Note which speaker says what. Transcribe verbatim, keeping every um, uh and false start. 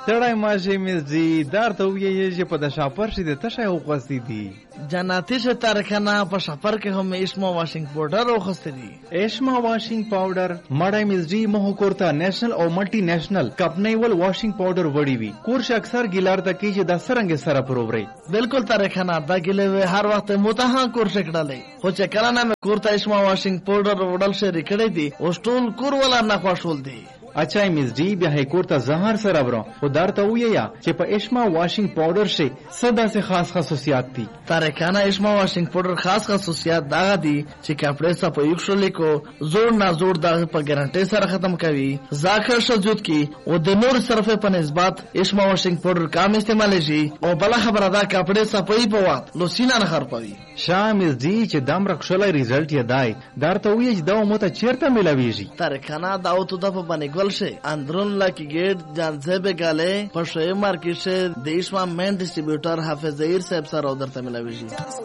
Speaker 1: ستړی ماشي مزدي دار ته ویې چې په د شاپر شي د تشه وغوستې دي
Speaker 2: جناتي شه تارکنه په شاپر کې هم اشما واشنګ پاوډر وغوستې دي
Speaker 1: اشما واشنګ پاوډر مړی مزدي مه کورته نېشنل او ملټي نېشنل کمپنۍ ول واشنګ پاوډر وړي وي کورش اکثر ګیلار ته کې چې د سرنګ سره پرووري
Speaker 2: بالکل تارکنه دا ګلې هر وخت متها کورش کړلې خو چې کله نه کورته اشما واشنګ پاوډر وړل شي کړې دي او ټول کور ولا نه خوشول دي
Speaker 1: اچھا مزدی بیا هیکور ته زهر سره برو خو درته ویا چې په اشما واشنګ پاوډر شي صدا سے خاص خصوصیات دي
Speaker 2: تارکانه اشما واشنګ پاوډر خاص خصوصیات دا دي چې کپڑے صفه یوکشل کو زور نه زور دا په ګارانټي سره ختم کوي ذاکر شجود کی او د نور صرفه په نسبت اشما واشنګ پاوډر کم استعمال شي او بل خبره دا کپڑے صفه په وخت لوسینا نه خرپوي
Speaker 1: شامل دي چې دم رخصلای ریزلټ یې دای درته وی چې دا مو ته چیرته ملاويږي
Speaker 2: تارکانه دا او ته د په باندې شه اندرون لاکی گیٹ جانزیب گالے پر شوی مارکیٹ سے دیش میں مین ڈسٹریبیوٹر حافظ ظہیر صاحب سر ادھر سے ملاویږي